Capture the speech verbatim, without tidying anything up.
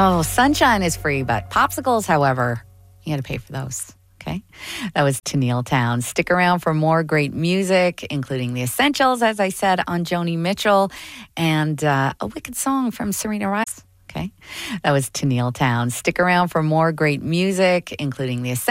Oh, sunshine is free, but popsicles, however, you got to pay for those. Okay. That was Tennille Town. Stick around for more great music, including The Essentials, as I said, on Joni Mitchell, and uh, a wicked song from Serena Rice. Okay. That was Tennille Town. Stick around for more great music, including The Essentials.